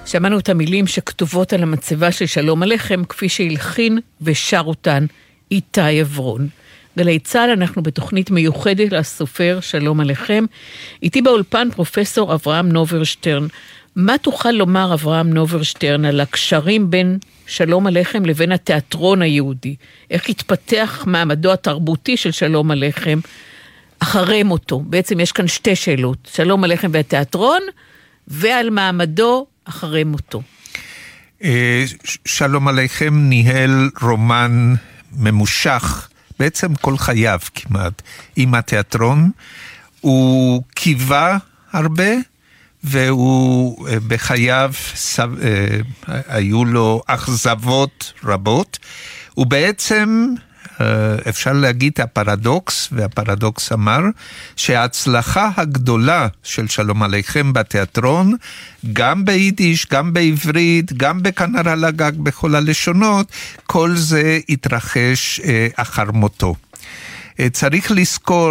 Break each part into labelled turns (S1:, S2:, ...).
S1: שמענו את המילים שכתובות על המצבה של שלום עליכם, כפי שהלחין ושר אותן איתי עברון. גלי צהל, אנחנו בתוכנית מיוחדת לסופר שלום עליכם. איתי באולפן פרופסור אברהם נוברשטרן. מה תוכל לומר אברהם נוברשטרן על הקשרים בין שלום עליכם לבין התיאטרון היהודי? איך התפתח מעמדו התרבותי של שלום עליכם אחרי מותו? בעצם יש כאן שתי שאלות, שלום עליכם והתיאטרון, ועל מעמדו אחרי מותו.
S2: שלום עליכם ניהל רומן ממושך, בעצם כל חייו כמעט, עם התיאטרון. הוא קיווה הרבה, והוא בחייו היו לו אכזבות רבות. הוא בעצם, אפשר להגיד הפרדוקס, והפרדוקס אמר שההצלחה הגדולה של שלום עליכם בתיאטרון, גם ביידיש, גם בעברית, גם בכנר על הגג, בכל הלשונות, כל זה התרחש אחר מותו. צריך לזכור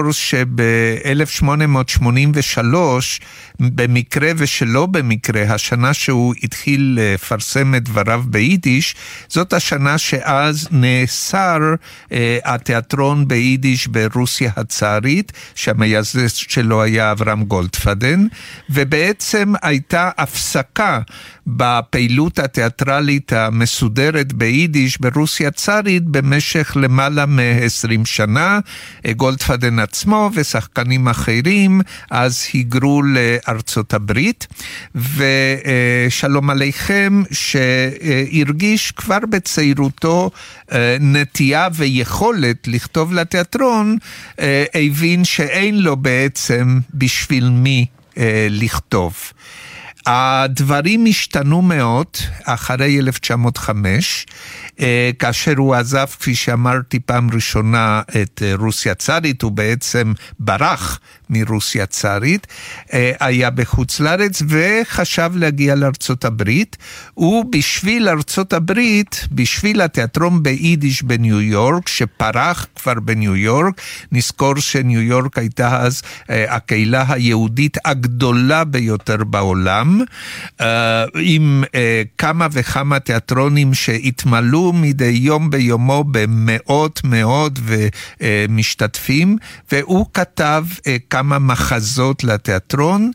S2: שב-1883, במקרה ושלא במקרה, השנה שהוא התחיל לפרסם את דבריו ביידיש, זאת השנה שאז נאסר התיאטרון ביידיש ברוסיה הצארית, שהמייסד שלו היה אברהם גולדפדן, ובעצם הייתה הפסקה בפעילות התיאטרלית המסודרת ביידיש ברוסיה הצארית במשך למעלה מ-20 שנה. גולדפדן עצמו ושחקנים אחרים אז היגרו לארצות הברית, ושלום עליכם שהרגיש כבר בצעירותו נטייה ויכולת לכתוב לתיאטרון, הבין שאין לו בעצם בשביל מי לכתוב. הדברים השתנו מאוד אחרי 1905, כאשר הוא עזב, כפי שאמרתי פעם ראשונה, את רוסיה הצארית, הוא בעצם ברח מרוסיה הצארית, היה בחוץ לארץ וחשב להגיע לארצות הברית, ובשביל ארצות הברית, בשביל התיאטרון ביידיש בניו יורק, שפרח כבר בניו יורק, נזכור שניו יורק הייתה אז הקהילה היהודית הגדולה ביותר בעולם, עם כמה וכמה תיאטרונים שהתמלאו מדי יום ביומו במאות ומשתתפים, והוא כתב כמה מחזות לתיאטרון.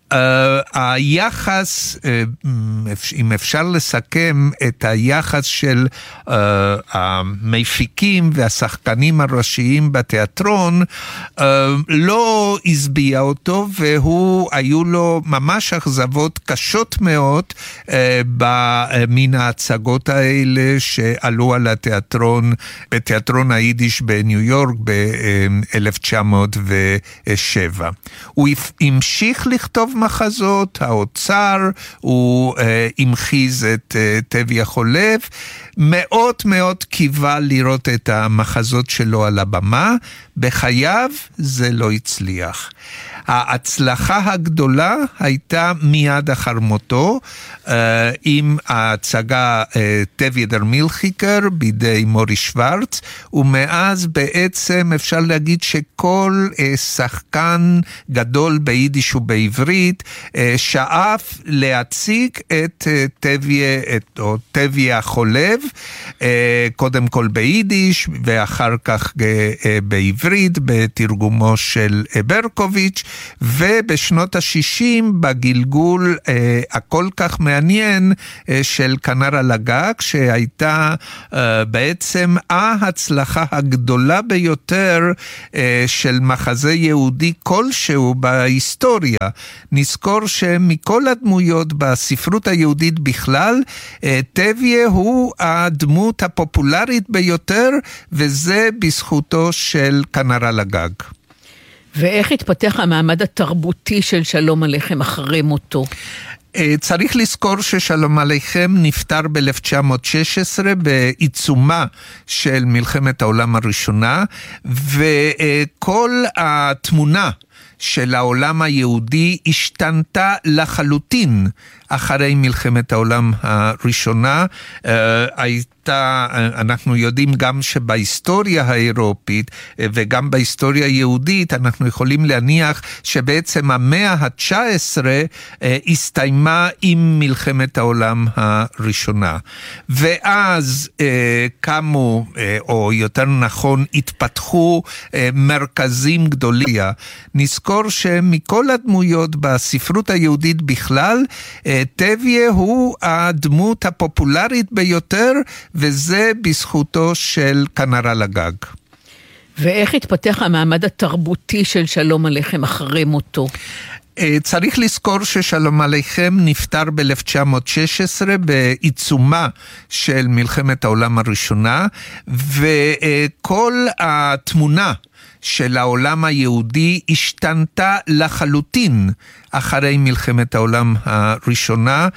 S2: היחס, אם אפשר לסכם את היחס של המפיקים והשחקנים הראשיים בתיאטרון, לא הסביע אותו, היו לו ממש אכזבות קשות מאוד מן ההצגות האלה שעלו על התיאטרון, בתיאטרון היידיש בניו יורק ב-1907. הוא המשיך לכתוב מחזות, האוצר, הוא המחיז את טביה חולב, מאוד קיווה לראות את המחזות שלו על הבמה, בחייו זה לא הצליח. ההצלחה הגדולה הייתה מיד אחר מותו, עם ההצגה טביה דר מילכיקר בידי מורי שוורץ, ומאז בעצם אפשר להגיד שכל שחקן גדול ביידיש ובעברית שאף להציג את טביה חולב, קודם כל ביידיש ואחר כך בעברית בתרגומו של ברקוביץ', ובשנות ה-60 בגלגול הכל כך מעניין של כנר על הגג, שהייתה בעצם ההצלחה הגדולה ביותר של מחזה יהודי כלשהו בהיסטוריה. נזכור שמכל הדמויות בספרות היהודית בכלל, טביה הוא הדמות הפופולרית ביותר, וזה בזכותו של כנר על הגג.
S1: ואיך התפתח המעמד התרבותי של שלום עליכם אחרי מותו?
S2: צריך לזכור ששלום עליכם נפטר ב-1916 בעיצומה של מלחמת העולם הראשונה, וכל התמונה של העולם היהודי השתנתה לחלוטין אחרי מלחמת העולם הראשונה. אנחנו יודעים גם שבהיסטוריה האירופית וגם בהיסטוריה היהודית אנחנו יכולים להניח שבעצם המאה ה-19 הסתיימה עם מלחמת העולם הראשונה. ואז קמו, או יותר נכון התפתחו מרכזים גדולים. נזכור שמכל הדמויות בספרות היהודית בכלל, טביה הוא הדמות הפופולרית ביותר, וזה בזכותו של כנר על הגג.
S1: ואיך התפתח המעמד התרבותי של שלום עליכם אחרי מותו?
S2: צריך לזכור ששלום עליכם נפטר ב-1916 בעיצומה של מלחמת העולם הראשונה, וכל התמונה של העולם היהודי השתנתה לחלוטין אחרי מלחמת העולם הראשונה.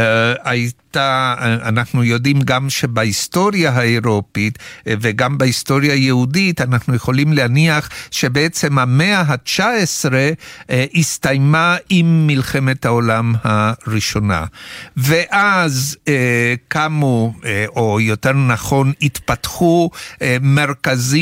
S2: אנחנו יודעים גם שבהיסטוריה האירופית וגם בהיסטוריה היהודית אנחנו יכולים להניח שבעצם המאה ה-19 הסתיימה עם מלחמת העולם הראשונה. ואז קמו, או יותר נכון התפתחו מרכזים